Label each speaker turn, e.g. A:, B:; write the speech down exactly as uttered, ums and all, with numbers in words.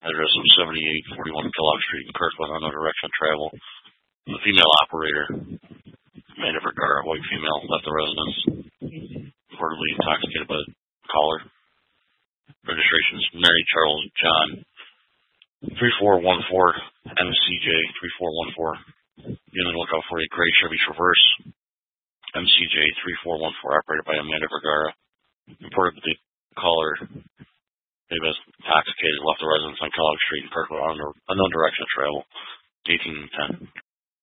A: address of seventy-eight forty-one Kellogg Street in Kirkland, unknown direction of travel. The female operator, Amanda Vergara, white female, left the residence, reportedly intoxicated by the caller. Registration is Mary Charles John, three four one four M C J three four one four. Be on the lookout for a gray Chevy Traverse, M C J three four one four, operated by Amanda Vergara. Reported that the caller may have been intoxicated, left the residence on Kellogg Street in Kirkland, unknown direction of travel, eighteen ten.